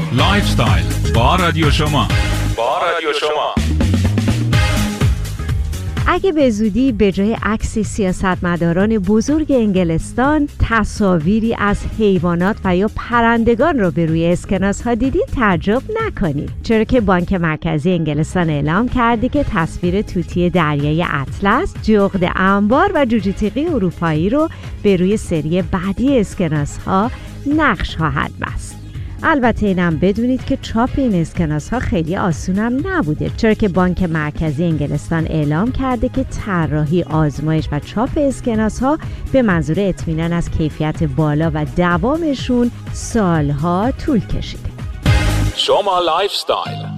لایف استایل با رادیو شما. اگه به زودی به جای عکس سیاستمداران بزرگ انگلستان تصاویری از حیوانات و یا پرندگان رو به روی اسکناس ها دیدید تعجب نکنید، چرا که بانک مرکزی انگلستان اعلام کرده که تصویر توتی دریای اطلس، جغد انبار و جوجه تیغی اروپایی رو به روی سری بعدی اسکناس ها نقش خواهد بست. البته اینم بدونید که چاپ این اسکناس ها خیلی آسونم نبوده، چرا که بانک مرکزی انگلستان اعلام کرده که طراحی، آزمایش و چاپ اسکناس ها به منظور اطمینان از کیفیت بالا و دوامشون سالها طول کشیده. شما لایف استایل.